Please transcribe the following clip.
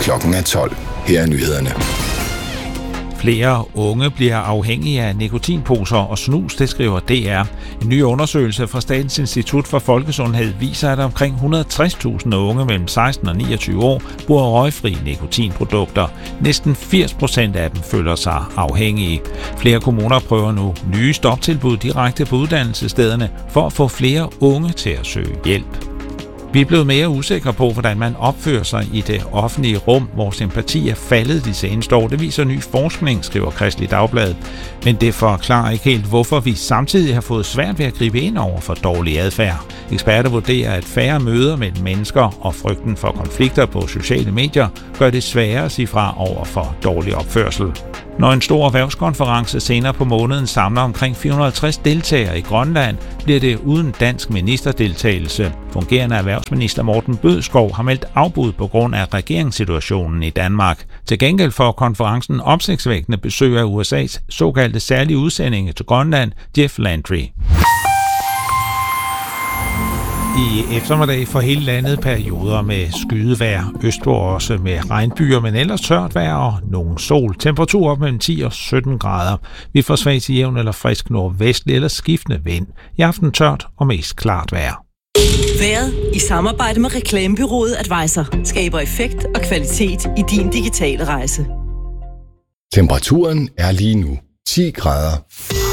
Klokken er 12. Her er nyhederne. Flere unge bliver afhængige af nikotinposer og snus, det skriver DR. En ny undersøgelse fra Statens Institut for Folkesundhed viser, at omkring 160.000 unge mellem 16 og 29 år bruger røgfri nikotinprodukter. Næsten 80% af dem føler sig afhængige. Flere kommuner prøver nu nye stoptilbud direkte på uddannelsesstederne for at få flere unge til at søge hjælp. Vi er blevet mere usikre på, hvordan man opfører sig i det offentlige rum. Vores empati er faldet de seneste år. Det viser ny forskning, skriver Kristeligt Dagblad. Men det forklarer ikke helt, hvorfor vi samtidig har fået svært ved at gribe ind over for dårlig adfærd. Eksperter vurderer, at færre møder mellem mennesker og frygten for konflikter på sociale medier gør det sværere at sige fra over for dårlig opførsel. Når en stor erhvervskonference senere på måneden samler omkring 450 deltagere i Grønland, bliver det uden dansk ministerdeltagelse. Fungerende erhvervsminister Morten Bødskov har meldt afbud på grund af regeringssituationen i Danmark. Til gengæld får konferencen opsigtsvækkende besøg af USA's såkaldte særlige udsendinge til Grønland, Jeff Landry. I eftermiddag for hele landet perioder med skydevejr, østpå også med regnbyer, men ellers tørt vejr og nogen sol. Temperatur op mellem 10 og 17 grader. Vi får svag til jævn eller frisk nordvestlig eller skiftende vind. I aften tørt og mest klart vejr. Vejret i samarbejde med reklamebureauet Advisor skaber effekt og kvalitet i din digitale rejse. Temperaturen er lige nu 10 grader.